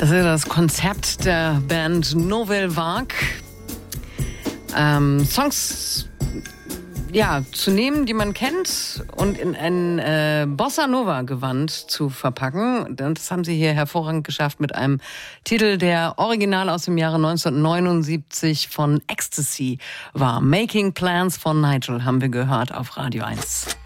Das ist das Konzept der Band Nouvelle Vague. Songs zu nehmen, die man kennt und in ein Bossa Nova Gewand zu verpacken. Und das haben sie hier hervorragend geschafft mit einem Titel, der original aus dem Jahre 1979 von Ecstasy war. Making Plans von Nigel haben wir gehört auf Radio 1.